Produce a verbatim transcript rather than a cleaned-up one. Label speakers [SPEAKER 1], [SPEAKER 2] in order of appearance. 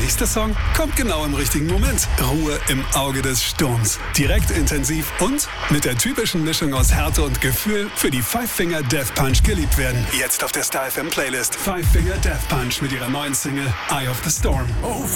[SPEAKER 1] nächste Song kommt genau im richtigen Moment. Ruhe im Auge des Sturms. Direkt intensiv und mit der typischen Mischung aus Härte und Gefühl für die Five Finger Death Punch geliebt werden. Jetzt auf der Star F M Playlist. Five Finger Death Punch mit ihrer neuen Single Eye of the Storm.